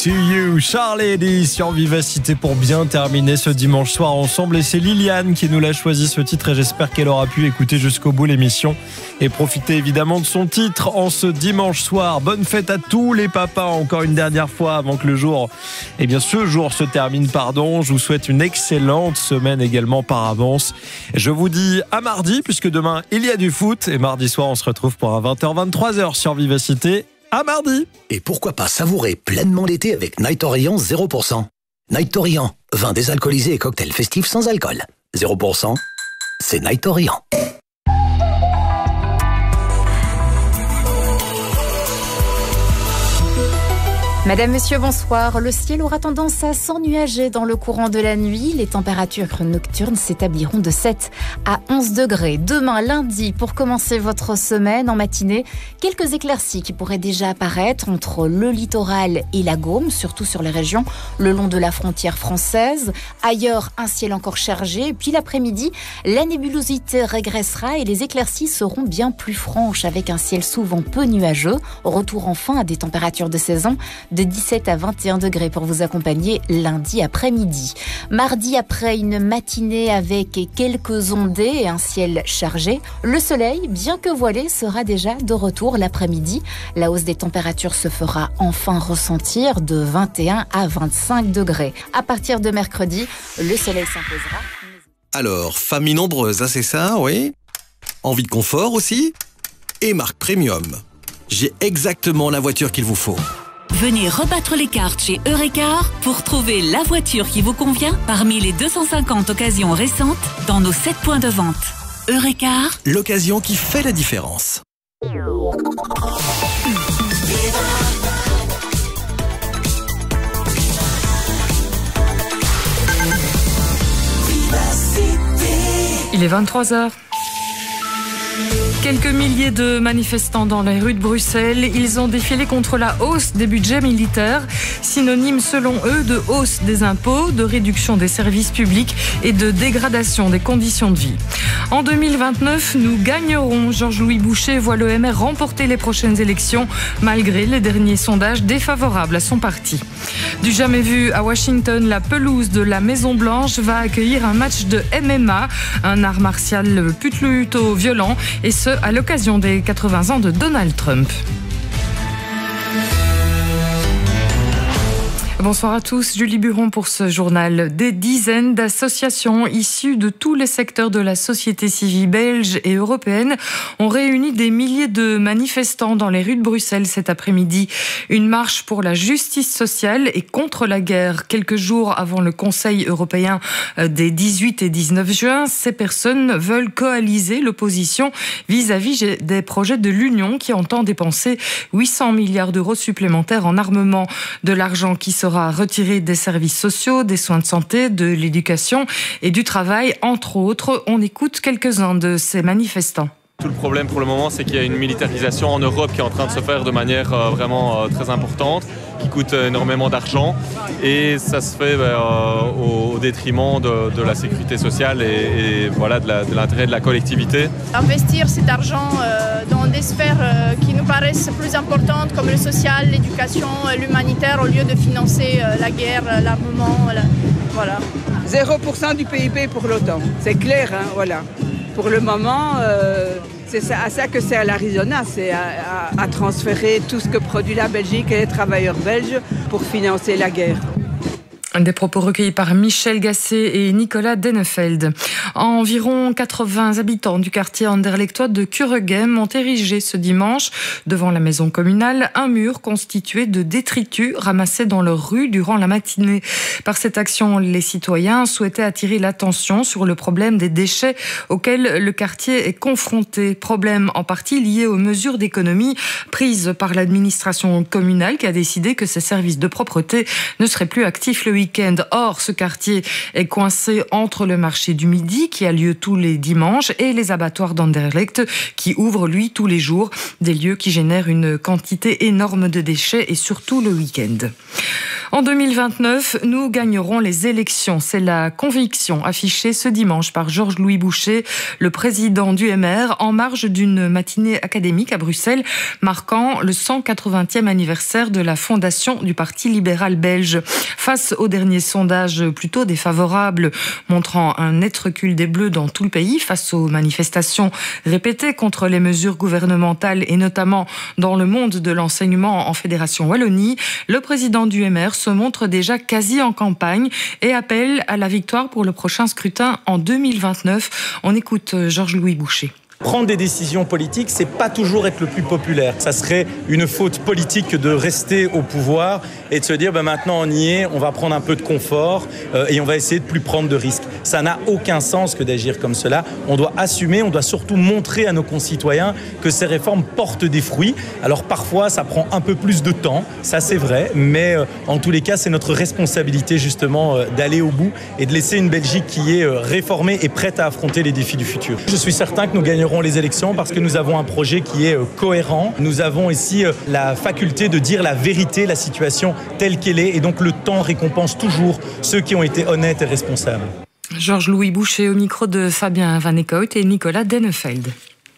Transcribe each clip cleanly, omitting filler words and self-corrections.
to you. Charlie Eddy sur Vivacité pour bien terminer ce dimanche soir ensemble. Et c'est Liliane qui nous l'a choisi ce titre et j'espère qu'elle aura pu écouter jusqu'au bout l'émission et profiter évidemment de son titre en ce dimanche soir. Bonne fête à tous les papas encore une dernière fois avant que ce jour se termine, Je vous souhaite une excellente semaine également par avance. Je vous dis à mardi puisque demain il y a du foot et mardi soir on se retrouve pour un 20h-23h sur Vivacité. À mardi. Et pourquoi pas savourer pleinement l'été avec Night Orient 0%. Night Orient, vin désalcoolisé et cocktail festif sans alcool. 0%, c'est Night Orient. Madame, monsieur, bonsoir. Le ciel aura tendance à s'ennuager dans le courant de la nuit. Les températures nocturnes s'établiront de 7 à 11 degrés. Demain, lundi, pour commencer votre semaine en matinée, quelques éclaircies qui pourraient déjà apparaître entre le littoral et la Gaume, surtout sur les régions le long de la frontière française. Ailleurs, un ciel encore chargé. Puis l'après-midi, la nébulosité régressera et les éclaircies seront bien plus franches avec un ciel souvent peu nuageux. Retour enfin à des températures de saison de 17 à 21 degrés pour vous accompagner lundi après-midi. Mardi, après une matinée avec quelques ondées et un ciel chargé, le soleil, bien que voilé, sera déjà de retour l'après-midi. La hausse des températures se fera enfin ressentir de 21 à 25 degrés. À partir de mercredi, le soleil s'imposera. Alors, famille nombreuse, c'est ça, oui? Envie de confort aussi? Et marque premium. J'ai exactement la voiture qu'il vous faut. Venez rebattre les cartes chez Eurecar pour trouver la voiture qui vous convient parmi les 250 occasions récentes dans nos 7 points de vente. Eurecar, l'occasion qui fait la différence. Il est 23h. Quelques milliers de manifestants dans les rues de Bruxelles. Ils ont défilé contre la hausse des budgets militaires, synonyme selon eux de hausse des impôts, de réduction des services publics et de dégradation des conditions de vie. En 2029, nous gagnerons. Georges-Louis Boucher voit le MR remporter les prochaines élections malgré les derniers sondages défavorables à son parti. Du jamais vu à Washington, la pelouse de la Maison-Blanche va accueillir un match de MMA, un art martial plutôt violent, et ce à l'occasion des 80 ans de Donald Trump. Bonsoir à tous, Julie Buron pour ce journal. Des dizaines d'associations issues de tous les secteurs de la société civile belge et européenne ont réuni des milliers de manifestants dans les rues de Bruxelles cet après-midi. Une marche pour la justice sociale et contre la guerre. Quelques jours avant le Conseil européen des 18 et 19 juin, ces personnes veulent coaliser l'opposition vis-à-vis des projets de l'Union qui entend dépenser 800 milliards d'euros supplémentaires en armement. De l'argent qui sera retiré des services sociaux, des soins de santé, de l'éducation et du travail, entre autres. On écoute quelques-uns de ces manifestants. Tout le problème pour le moment, c'est qu'il y a une militarisation en Europe qui est en train de se faire de manière vraiment très importante, qui coûte énormément d'argent et ça se fait au détriment de la sécurité sociale et voilà, de l'intérêt de la collectivité. Investir cet argent dans des sphères qui nous paraissent plus importantes comme le social, l'éducation, l'humanitaire, au lieu de financer la guerre, l'armement, voilà. 0% du PIB pour l'OTAN, c'est clair, hein, voilà. Pour le moment, c'est à ça que c'est à l'Arizona, c'est à transférer tout ce que produit la Belgique et les travailleurs belges pour financer la guerre. Des propos recueillis par Michel Gasset et Nicolas Dennefeld. Environ 80 habitants du quartier anderlechtois de Kuregem ont érigé ce dimanche, devant la maison communale, un mur constitué de détritus ramassés dans leur rue durant la matinée. Par cette action, les citoyens souhaitaient attirer l'attention sur le problème des déchets auquel le quartier est confronté. Problème en partie lié aux mesures d'économie prises par l'administration communale qui a décidé que ses services de propreté ne seraient plus actifs le week-end. Or, ce quartier est coincé entre le marché du Midi, qui a lieu tous les dimanches, et les abattoirs d'Anderlecht, qui ouvrent, lui, tous les jours. Des lieux qui génèrent une quantité énorme de déchets, et surtout le week-end. En 2029, nous gagnerons les élections. C'est la conviction affichée ce dimanche par Georges-Louis Boucher, le président du MR, en marge d'une matinée académique à Bruxelles, marquant le 180e anniversaire de la fondation du Parti libéral belge. Face aux derniers sondages plutôt défavorables, montrant un net recul des Bleus dans tout le pays, face aux manifestations répétées contre les mesures gouvernementales et notamment dans le monde de l'enseignement en Fédération Wallonie, le président du MR se montre déjà quasi en campagne et appelle à la victoire pour le prochain scrutin en 2029. On écoute Georges-Louis Boucher. Prendre des décisions politiques, c'est pas toujours être le plus populaire. Ça serait une faute politique que de rester au pouvoir et de se dire maintenant on y est, on va prendre un peu de confort et on va essayer de plus prendre de risques. Ça n'a aucun sens que d'agir comme cela. On doit assumer, on doit surtout montrer à nos concitoyens que ces réformes portent des fruits. Alors parfois ça prend un peu plus de temps, ça c'est vrai, mais en tous les cas c'est notre responsabilité justement d'aller au bout et de laisser une Belgique qui est réformée et prête à affronter les défis du futur. Je suis certain que nous gagnerons les élections parce que nous avons un projet qui est cohérent. Nous avons ici la faculté de dire la vérité, la situation telle qu'elle est, et donc le temps récompense toujours ceux qui ont été honnêtes et responsables. Georges-Louis Boucher au micro de Fabien Van Eekhout et Nicolas Dennefeld.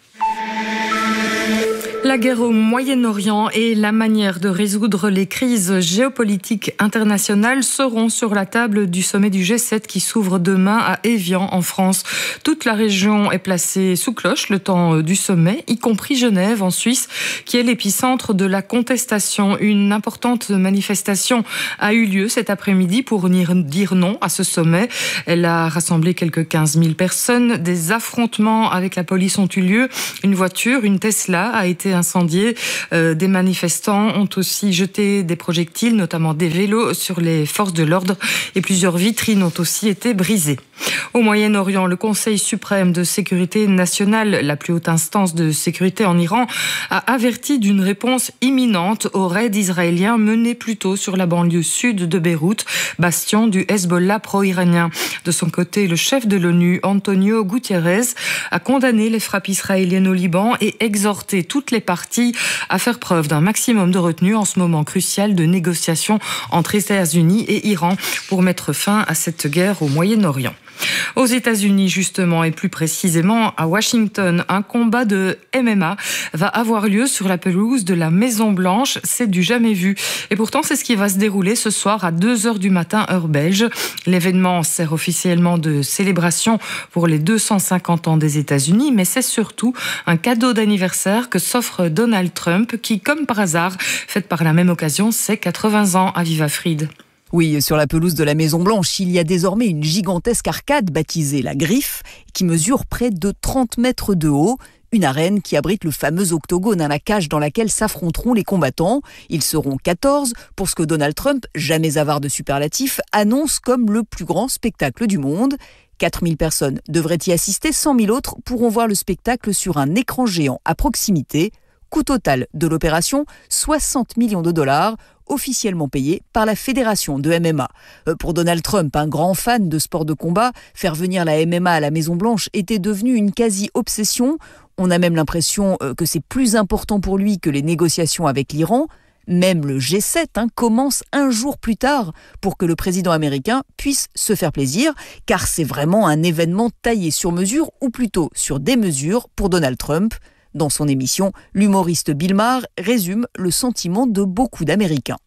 La guerre au Moyen-Orient et la manière de résoudre les crises géopolitiques internationales seront sur la table du sommet du G7 qui s'ouvre demain à Évian en France. Toute la région est placée sous cloche le temps du sommet, y compris Genève en Suisse, qui est l'épicentre de la contestation. Une importante manifestation a eu lieu cet après-midi pour dire non à ce sommet. Elle a rassemblé quelques 15 000 personnes. Des affrontements avec la police ont eu lieu. Une voiture, une Tesla, a été incendiée. Des manifestants ont aussi jeté des projectiles, notamment des vélos, sur les forces de l'ordre et plusieurs vitrines ont aussi été brisées. Au Moyen-Orient, le Conseil suprême de sécurité nationale, la plus haute instance de sécurité en Iran, a averti d'une réponse imminente au raid israélien mené plus tôt sur la banlieue sud de Beyrouth, bastion du Hezbollah pro-iranien. De son côté, le chef de l'ONU, Antonio Guterres, a condamné les frappes israéliennes au Liban et exhorté toutes les parties à faire preuve d'un maximum de retenue en ce moment crucial de négociations entre États-Unis et Iran pour mettre fin à cette guerre au Moyen-Orient. Aux États-Unis, justement, et plus précisément à Washington, un combat de MMA va avoir lieu sur la pelouse de la Maison-Blanche. C'est du jamais vu. Et pourtant, c'est ce qui va se dérouler ce soir à 2h du matin, heure belge. L'événement sert officiellement de célébration pour les 250 ans des États-Unis, mais c'est surtout un cadeau d'anniversaire que s'offre Donald Trump, qui, comme par hasard, fête par la même occasion ses 80 ans à Viva Fried. Oui, sur la pelouse de la Maison-Blanche, il y a désormais une gigantesque arcade baptisée la Griffe, qui mesure près de 30 mètres de haut. Une arène qui abrite le fameux octogone, la cage dans laquelle s'affronteront les combattants. Ils seront 14 pour ce que Donald Trump, jamais avare de superlatifs, annonce comme le plus grand spectacle du monde. 4000 personnes devraient y assister, 100 000 autres pourront voir le spectacle sur un écran géant à proximité. Coût total de l'opération, 60 millions de dollars, officiellement payé par la fédération de MMA. Pour Donald Trump, un grand fan de sport de combat, faire venir la MMA à la Maison-Blanche était devenu une quasi-obsession. On a même l'impression que c'est plus important pour lui que les négociations avec l'Iran. Même le G7 commence un jour plus tard pour que le président américain puisse se faire plaisir, car c'est vraiment un événement taillé sur mesure, ou plutôt sur des mesures pour Donald Trump. Dans son émission, l'humoriste Bill Maher résume le sentiment de beaucoup d'Américains.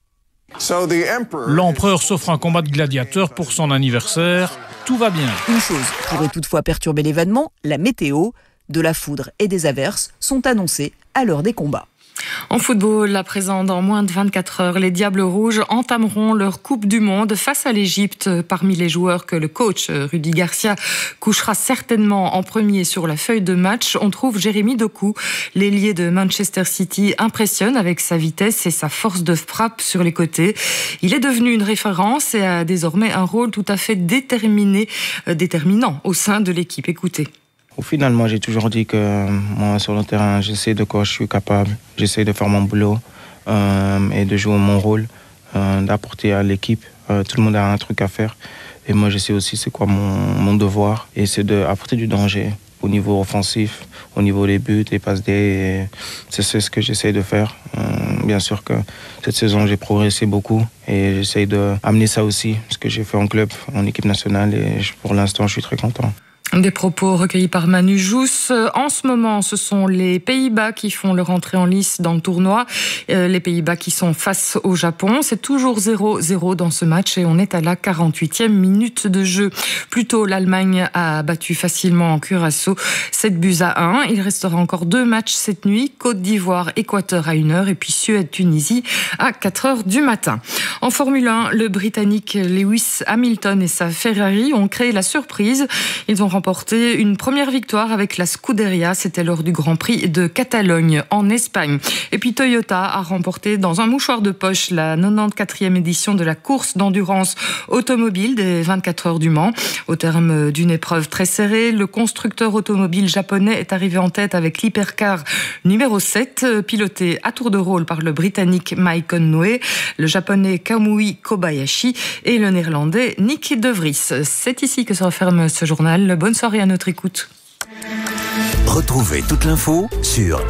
L'empereur s'offre un combat de gladiateurs pour son anniversaire. Tout va bien. Une chose pourrait toutefois perturber l'événement, la météo. De la foudre et des averses sont annoncées à l'heure des combats. En football, à présent, dans moins de 24 heures, les Diables Rouges entameront leur Coupe du Monde face à l'Égypte. Parmi les joueurs que le coach Rudy Garcia couchera certainement en premier sur la feuille de match, on trouve Jérémy Doku. L'ailier de Manchester City impressionne avec sa vitesse et sa force de frappe sur les côtés. Il est devenu une référence et a désormais un rôle tout à fait déterminant au sein de l'équipe. Écoutez. Au final, moi, j'ai toujours dit que moi, sur le terrain, j'essaie de quoi je suis capable. J'essaie de faire mon boulot et de jouer mon rôle, d'apporter à l'équipe. Tout le monde a un truc à faire. Et moi, je sais aussi c'est quoi mon devoir. Et c'est d'apporter du danger au niveau offensif, au niveau des buts, des passes D. C'est ce que j'essaie de faire. bien sûr que cette saison, j'ai progressé beaucoup et j'essaye d'amener ça aussi, ce que j'ai fait en club, en équipe nationale et pour l'instant, je suis très content. Des propos recueillis par Manu Jousse. En ce moment, ce sont les Pays-Bas qui font leur entrée en lice dans le tournoi. Les Pays-Bas qui sont face au Japon. C'est toujours 0-0 dans ce match et on est à la 48e minute de jeu. Plus tôt, l'Allemagne a battu facilement en Curaçao 7-1. Il restera encore 2 matchs cette nuit. Côte d'Ivoire, Équateur à 1h et puis Suède-Tunisie à 4h du matin. En Formule 1, le Britannique Lewis Hamilton et sa Ferrari ont créé la surprise. Ils ont remporté une première victoire avec la Scuderia, c'était lors du Grand Prix de Catalogne en Espagne. Et puis Toyota a remporté dans un mouchoir de poche la 94e édition de la course d'endurance automobile des 24 heures du Mans. Au terme d'une épreuve très serrée, le constructeur automobile japonais est arrivé en tête avec l'hypercar numéro 7, piloté à tour de rôle par le Britannique Mike Conway, le japonais Kamui Kobayashi et le néerlandais Nick De Vries. C'est ici que se referme ce journal. Bonne soirée à notre écoute. Retrouvez toute l'info sur